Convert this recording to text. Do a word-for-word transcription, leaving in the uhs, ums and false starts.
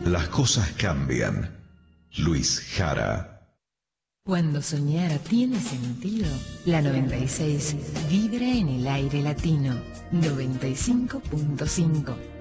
Las cosas cambian. Luis Jara. Cuando soñar tiene sentido, la noventa y seis vibra en el aire latino. noventa y cinco punto cinco.